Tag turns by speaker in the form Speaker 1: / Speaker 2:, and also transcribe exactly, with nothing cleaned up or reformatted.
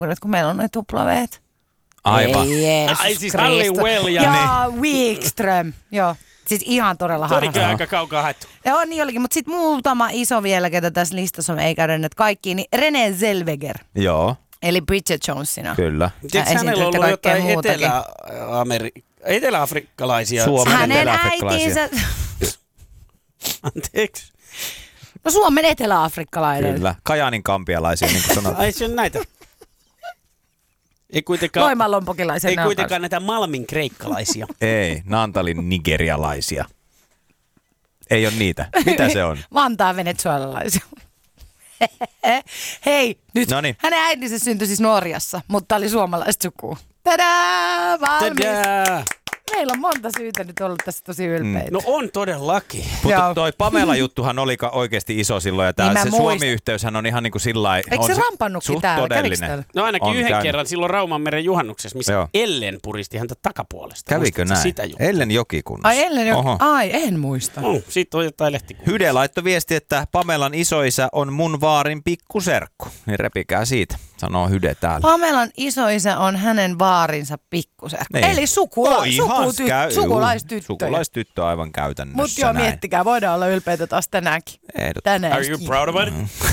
Speaker 1: kun meillä on noin tuplaveet.
Speaker 2: Aivan.
Speaker 3: Ai siis Halliwell ja...
Speaker 1: Ja Wikström, joo. Siis ihan todella harrastunut.
Speaker 3: Torikin aika kaukaa haettu.
Speaker 1: Joo, niin olikin, mutta sitten muutama iso vielä, ketä tässä listassa on, ei käydä nyt kaikkiin, niin René Zellweger.
Speaker 2: Joo.
Speaker 1: Eli Bridget Jonesina.
Speaker 2: Kyllä.
Speaker 3: Tiedätkö hänellä on ollut jotain Etelä-Ameri- eteläafrikkalaisia?
Speaker 2: Suomen
Speaker 1: hänen
Speaker 2: eteläafrikkalaisia.
Speaker 1: äitinsä...
Speaker 3: Anteeksi.
Speaker 1: No Suomen eteläafrikkalainen.
Speaker 2: Kyllä. Kajaanin kampialaisia, niin kuin sanotaan.
Speaker 3: Ai se on näitä. Ei kuitenkaan,
Speaker 1: Loimanlompokilaisen
Speaker 3: ei kuitenkaan näitä Malmin kreikkalaisia.
Speaker 2: Ei, Naantalin nigerialaisia. Ei ole niitä. Mitä se on?
Speaker 1: Vantaan venezuelalaisia. Hei, nyt
Speaker 2: Noniin.
Speaker 1: hänen äitinsä syntyi siis Norjassa, mutta oli suomalaista sukua. Tadaa! Valmis!
Speaker 3: Tadaa!
Speaker 1: Meillä on monta syytä nyt ollut tässä tosi ylpeitä.
Speaker 3: No on todellakin.
Speaker 2: Mutta toi Pamela-juttuhan oli oikeasti iso silloin, ja tää,
Speaker 1: Niin
Speaker 2: se
Speaker 1: mä
Speaker 2: Suomi-yhteyshän on ihan niin kuin sillai...
Speaker 1: Eikö se
Speaker 2: on
Speaker 1: rampannutkin
Speaker 2: suht
Speaker 1: täällä?
Speaker 2: todellinen.
Speaker 3: No ainakin
Speaker 2: On
Speaker 3: yhden
Speaker 2: käynyt.
Speaker 3: kerran silloin Raumanmeren juhannuksessa, missä
Speaker 2: Joo.
Speaker 3: Ellen puristi häntä takapuolesta.
Speaker 2: Kävikö
Speaker 3: Muistatko
Speaker 2: näin?
Speaker 3: sitä juttua?
Speaker 2: Ellen Jokikunnassa.
Speaker 1: Ai Ellen jo...
Speaker 2: Oho.
Speaker 1: Ai, en muista.
Speaker 3: Oh, siitä on jotain lehtikuvaa.
Speaker 2: Hyde laittoi viesti, että Pamelan isoisä on mun vaarin pikkuserkku. Niin repikää siitä, sanoo Hyde täällä.
Speaker 1: Pamelan isoisä on hänen vaarinsa pikkuserkku.
Speaker 2: Niin.
Speaker 1: Eli sukula,
Speaker 2: No ihan
Speaker 1: sukutyt,
Speaker 2: käy-
Speaker 1: sukulaistyttöjä.
Speaker 2: Sukulaistyttö aivan käytännössä.
Speaker 1: Mutta joo,
Speaker 2: näin.
Speaker 1: miettikää, voidaan olla ylpeitä taas tänäänkin.
Speaker 2: Ehdottomasti.
Speaker 1: Tänään.
Speaker 3: Are you proud of it?